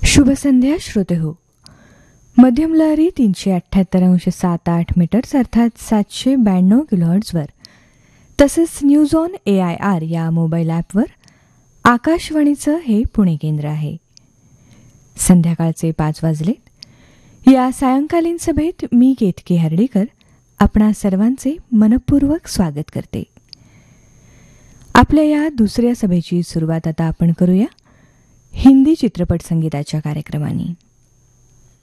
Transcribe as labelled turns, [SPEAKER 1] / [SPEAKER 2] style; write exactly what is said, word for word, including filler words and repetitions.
[SPEAKER 1] शुभ संध्या श्रोते हो. मध्यम लहरी तीनशे अठ्ठ्याहत्तर अंश सात आठ मीटर्स अर्थात सातशे ब्याण्णव किलोहर्ट्झवर तसेच news on A I R या मोबाईल ॲपवर आकाशवाणीचं हे पुणे केंद्र आहे. संध्याकाळचे पाच वाजलेत. या सायंकालीन सभेत मी केतकी हर्डीकर आपणा सर्वांचे मनपूर्वक स्वागत करते. आपल्या या दुसऱ्या सभेची सुरुवात आता आपण करूया हिंदी चित्रपट संगीताच्या कार्यक्रमांनी.